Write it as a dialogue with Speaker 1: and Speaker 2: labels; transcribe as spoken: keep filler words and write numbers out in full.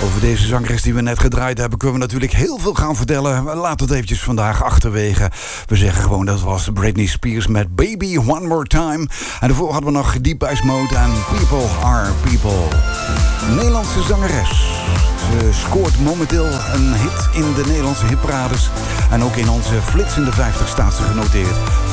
Speaker 1: Over deze zangeres die we net gedraaid hebben kunnen we natuurlijk heel veel gaan vertellen. Laat het eventjes vandaag achterwege. We zeggen gewoon dat was Britney Spears met Baby One More Time. En daarvoor hadden we nog Deep Ice Mode en People Are People. Nederlandse zangeres. Ze scoort momenteel een hit in de Nederlandse hitparades. En ook in onze flitsende vijftig staat ze genoteerd.